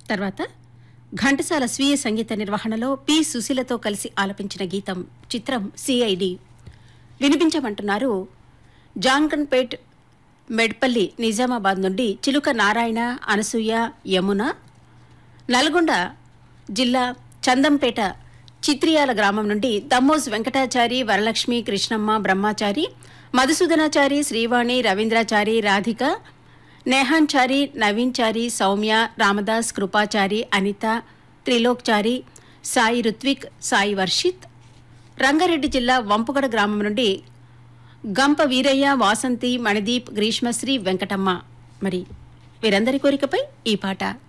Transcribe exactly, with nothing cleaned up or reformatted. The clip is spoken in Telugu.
తర్వాత ఘంటసాల స్వీయ సంగీత నిర్వహణలో పి సుశీలతో కలిసి ఆలపించిన గీతం చిత్రం సిఐడి వినిపించమంటున్నారు. జాంగన్పేట్ మెడ్పల్లి నిజామాబాద్ నుండి చిలుక నారాయణ, అనసూయ, యమున. నల్గొండ జిల్లా చందంపేట చిత్రియాల గ్రామం నుండి దమ్మోజ్ వెంకటాచారి, వరలక్ష్మి, కృష్ణమ్మ, బ్రహ్మాచారి, మధుసూదనాచారి, శ్రీవాణి, రవీంద్రాచారి, రాధిక, నేహాన్చారి, నవీన్చారి, సౌమ్య, రామదాస్, కృపాచారి, అనిత, త్రిలోక్చారి, సాయి రుత్విక్, సాయి వర్షిత్. రంగారెడ్డి జిల్లా వంపుగడ గ్రామం నుండి గంప వీరయ్య, వాసంతి, మణిదీప్, గ్రీష్మశ్రీ, వెంకటమ్మ. మరి వీరందరి కోరికపై ఈ పాట.